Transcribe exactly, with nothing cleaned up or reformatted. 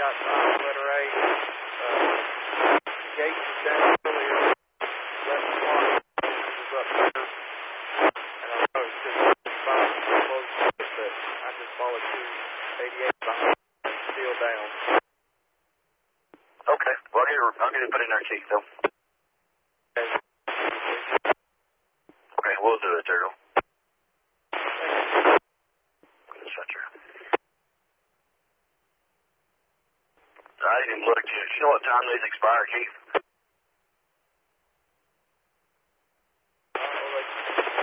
got time, letter A. Uh, gate was down earlier. Left one was up there. And I know it's just five close to it, but I just followed two eighty-eight behind, still down. Okay. Well, I'll get it, I'll get it put in our chief, though. Okay. Okay, we'll do it, Turtle. I didn't look. Do you know what time these expire, Keith?